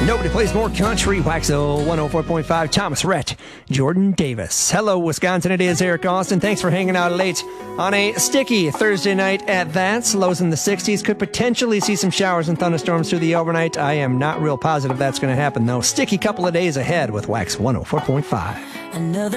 Nobody plays more country. Waxo 104.5. Thomas Rhett, Jordan Davis. Hello, Wisconsin. It is Eric Austin. Thanks for hanging out late on a sticky Thursday night at that. Lows in the 60s. Could potentially see some showers and thunderstorms through the overnight. I am not real positive that's going to happen, though. Sticky couple of days ahead with Wax 104.5.